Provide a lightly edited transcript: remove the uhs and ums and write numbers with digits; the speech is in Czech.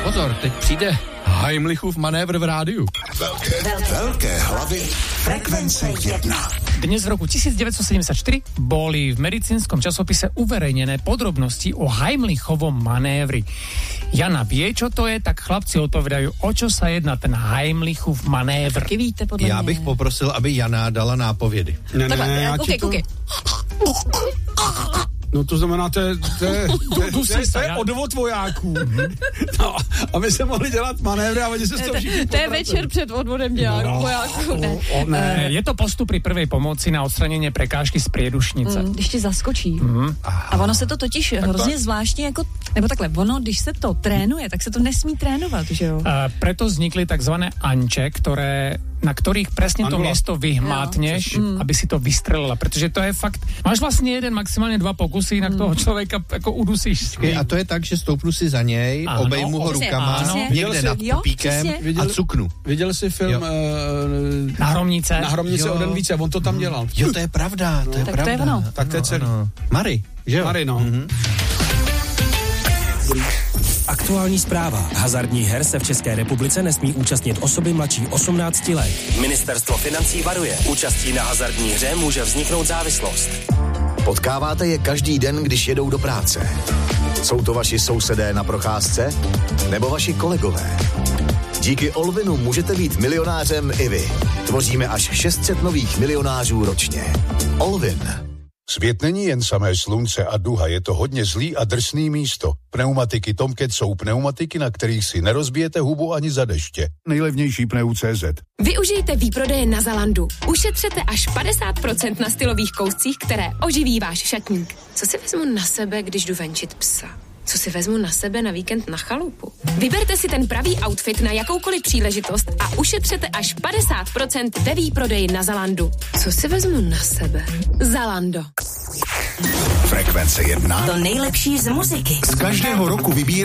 Pozor, teď přijde Heimlichův manévr v rádiu. Velké hlavy frekvence 1. Dnes v roku 1974 boli v medicínskom časopise uverejnené podrobnosti o Heimlichovom manévri. Jana vie, čo to je, tak chlapci odpovedajú, o čo sa jedná ten Heimlichův manévr. Taky víte, podle Já mě. bych poprosil, aby Jana dala nápovědy. Ne, Koukej. No to znamená, to je odvod vojáků. No, aby se mohli dělat manévry a oni se s toho všichni To je večer před odvodem vojáků. Ne. Je to postup pri prvej pomoci na odstranenie prekážky z priedušnice. Když ti zaskočí. A ono se to totiž hrozně zvláštně jako, nebo takhle, ono, když se to trénuje, tak se to nesmí trénovat, že jo? Preto vznikli takzvané anče, na ktorých presne to miesto vyhmátneš, aby si to vystrelila. Pretože to je fakt, máš vlastne jeden, maximálne 2 pokusy, inak toho človeka ako udusíš. A to je tak, že stoupnu si za něj, obejmu ho rukama, někde nad pupíkem a cuknu. Viděl jsi film Na Hromnice. Na Hromnice o den více, on to tam dělal. Jo, to je pravda, to je Tak pravda. to je ono. Tak to je celý. Mary, že jo? Mary, no. Aktuální zpráva. Hazardních her se v České republice nesmí účastnit osoby mladší 18 let. Ministerstvo financí varuje. Účastí na hazardní hře může vzniknout závislost. Potkáváte je každý den, když jedou do práce. Jsou to vaši sousedé na procházce? Nebo vaši kolegové? Díky Olvinu můžete být milionářem i vy. Tvoříme až 600 nových milionářů ročně. Olvin. Svět není jen samé slunce a duha, je to hodně zlý a drsný místo. Pneumatiky Tomcat jsou pneumatiky, na kterých si nerozbijete hubu ani za deště. Nejlevnější pneu.cz. Využijte výprodeje na Zalandu. Ušetřete až 50% na stylových kouscích, které oživí váš šatník. Co si vezmu na sebe, když jdu venčit psa? Co si vezmu na sebe na víkend na chalupu? Vyberte si ten pravý outfit na jakoukoliv příležitost a ušetřete až 50% ve výprodeji na Zalandu. Co si vezmu na sebe? Zalando. Frekvence 1. To nejlepší z muziky. Z každého roku vybírá